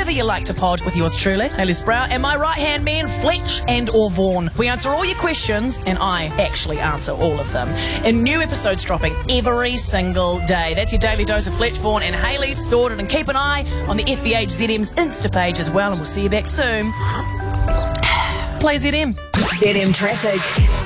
wherever you like to pod with yours truly, Hayley Sprout, and my right-hand man, Fletch and or Vaughan. We answer all your questions, and I actually answer all of them. And new episodes dropping every single day. That's your daily dose of Fletch, Vaughan and Hayley sorted. And keep an eye on the FBH ZM's Insta page as well, and we'll see you back soon. Play ZM. ZM Traffic.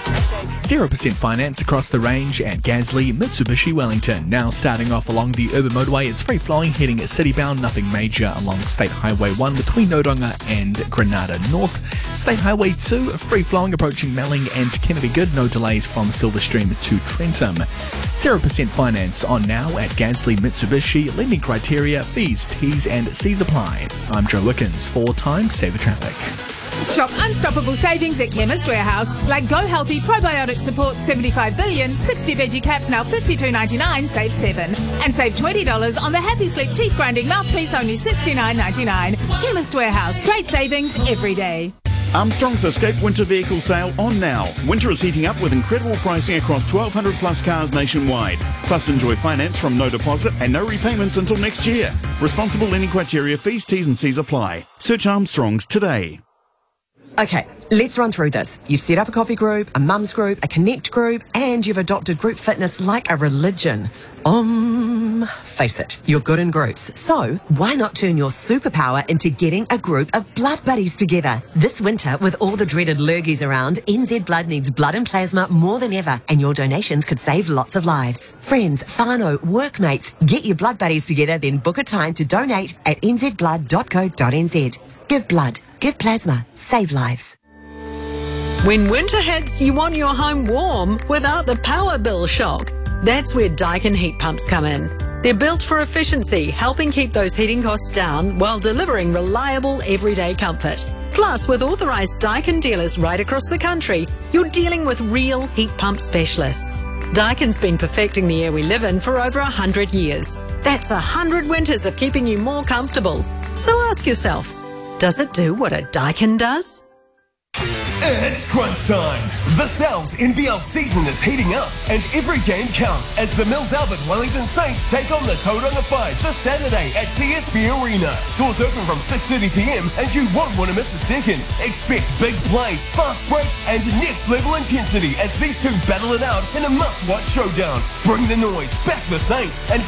0% finance across the range at Gasly, Mitsubishi Wellington. Now starting off along the urban motorway, it's free flowing heading citybbound, nothing major along State Highway 1 between Nodonga and Granada North. State Highway 2, free flowing approaching Melling and Kennedy Good, no delays from Silverstream to Trentham. 0% finance on now at Gasly, Mitsubishi. Lending criteria, fees, T's and C's apply. I'm Joe Wickens for Time Saver Traffic. Shop unstoppable savings at Chemist Warehouse, like Go Healthy Probiotic Support 75 billion, 60 veggie caps now $52.99, save $7. And save $20 on the Happy Sleep teeth grinding mouthpiece, only $69.99. Chemist Warehouse, great savings every day. Armstrong's Escape Winter Vehicle Sale on now. Winter is heating up with incredible pricing across 1,200 plus cars nationwide. Plus enjoy finance from no deposit and no repayments until next year. Responsible lending criteria, fees, T's and C's apply. Search Armstrong's today. Okay, let's run through this. You've set up a coffee group, a mums group, a connect group, and you've adopted group fitness like a religion. Face it, you're good in groups. So, why not turn your superpower into getting a group of blood buddies together? This winter, with all the dreaded lurgies around, NZ Blood needs blood and plasma more than ever, and your donations could save lots of lives. Friends, whānau, workmates, get your blood buddies together, then book a time to donate at nzblood.co.nz. Give blood, give plasma, save lives. When winter hits, you want your home warm without the power bill shock. That's where Daikin heat pumps come in. They're built for efficiency, helping keep those heating costs down while delivering reliable everyday comfort. Plus, with authorised Daikin dealers right across the country, you're dealing with real heat pump specialists. Daikin's been perfecting the air we live in for over 100 years. That's 100 winters of keeping you more comfortable. So ask yourself, does it do what a Daikin does? It's crunch time! The Sal's NBL season is heating up, and every game counts as the Mills Albert Wellington Saints take on the Tauranga 5 this Saturday at TSB Arena. Doors open from 6:30pm, and you won't want to miss a second. Expect big plays, fast breaks, and next-level intensity as these two battle it out in a must-watch showdown. Bring the noise, back the Saints, and